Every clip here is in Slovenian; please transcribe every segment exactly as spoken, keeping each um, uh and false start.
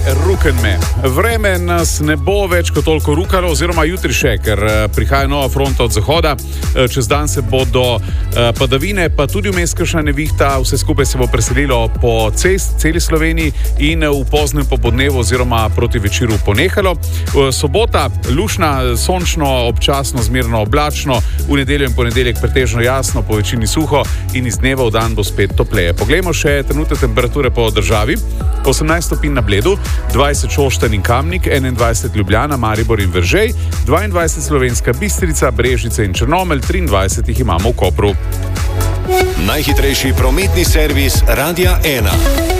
Ruken me. Vreme nas ne bo več kot toliko rukalo, oziroma jutri še, ker prihaja nova fronta od zahoda. Čez dan se bodo padavine, pa tudi vmes kakšna nevihta, vse skupaj se bo preselilo po cest, celi Sloveniji in v poznem popodnevu oziroma proti večeru ponehalo. Sobota, lušna, sončno, občasno zmerno oblačno, v nedeljo in ponedeljek pretežno jasno, po večini suho in iz dneva v dan bo spet topleje. Poglejmo še trenutne temperature po državi. osemnajst stopinj na Bledu, dvajset Šoštanj in Kamnik, enaindvajset Ljubljana, Maribor in Veržej, dvaindvajset Slovenska Bistrica, Brežice in Črnomelj, triindvajset jih imamo v Kopru. Najhitrejši prometni servis Radia ena.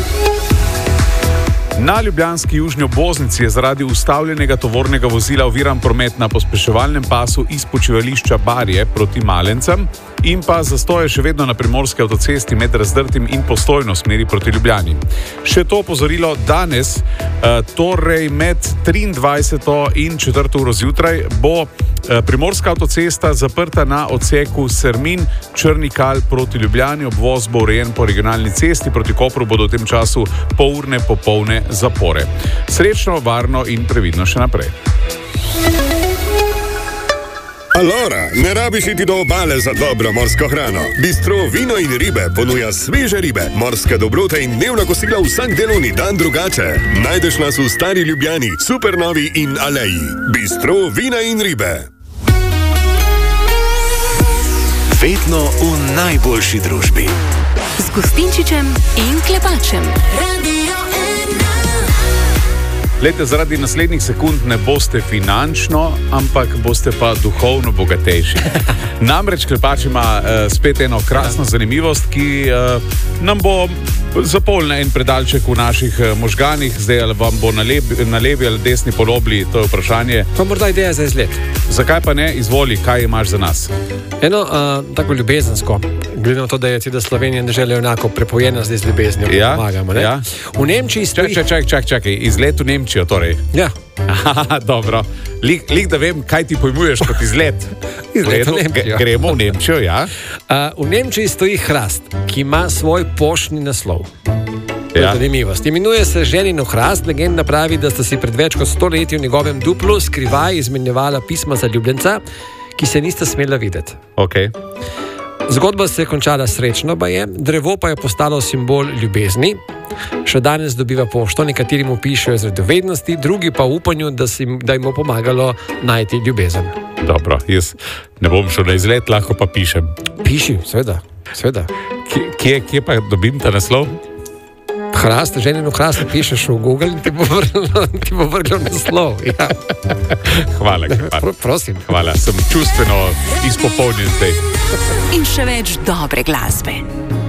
Na ljubljanski južni obvoznici je zaradi ustavljenega tovornega vozila oviran promet na pospeševalnem pasu iz počivališča Barje proti Malencem in pa zastoje še vedno na primorski avtocesti med Razdrtim in Postojno smeri proti Ljubljani. Še to opozorilo danes, torej med triindvajseto in četrto uro zjutraj, bo primorska avtocesta zaprta na odseku Sermin-Črnikal proti Ljubljani. Obvoz bo urejen po regionalni cesti, proti Kopru bodo v tem času polurne popolne zapore. Srečno, varno in previdno še naprej. Alora, ne rabiš iti do obale za dobro morsko hrano. Bistro Vino in ribe ponuja sveže ribe, morske dobrote in dnevna kosila vsak delovni dan drugače. Najdeš nas v Stari Ljubljani, Supernovi in Aleji. Bistro Vina in ribe. Vedno v najboljši družbi. Z Gustinčičem in Klepačem. Lejte, zaradi naslednjih sekund ne boste finančno, ampak boste pa duhovno bogatejši. Namreč Klepač ima uh, spet eno krasno zanimivost, ki uh, nam bo zapolnila en predalček v naših uh, možganih. Zdaj, ali vam bo na, leb, na levi ali desni polobli, to je vprašanje. Pa morda ideja za izlet. Zakaj pa ne? Izvoli, kaj imaš za nas? Eno uh, tako ljubezensko, glede na to, da je cela Slovenija dežela enako prepojena zdaj z ljubeznijo. Ja, pomagamo, ne? Ja. V Nemčiji stoji... Čakaj, čakaj, čakaj, čakaj, izlet v Nemčijo torej. Ja. Aha, dobro. Lik, lik, da vem, kaj ti pojmuješ kot izlet. Izlet v Nemčijo. Gremo v Nemčijo, ja. Uh, v Nemčiji stoji hrast, ki ima svoj poštni naslov. Ja. Zanimivost. Imenuje se Ženin hrast. Legenda pravi, da sta si pred več kot sto leti v njegovem duplu skrivaj izmenjevala pisma za ljubljenca, ki se nista smela videti. Okay. Zgodba se je končala srečno, pa je, drevo pa je postalo simbol ljubezni. Še danes dobiva pošto, nekateri mu pišejo z radovednosti, drugi pa v upanju, da, si, da jim bo pomagalo najti ljubezen. Dobro, jaz ne bom šel na izlet, lahko pa pišem. Piši, seveda, seveda. Kje, kje pa dobim ta naslov? Hrast, Ženin hrast, pišeš v Google in ti bo vrglo, ti bo vrglo naslov. Ja. Hvala, hvala. Pro, prosim. Hvala, sem čustveno izpopolnjen zdaj. In še več dobre glasbe.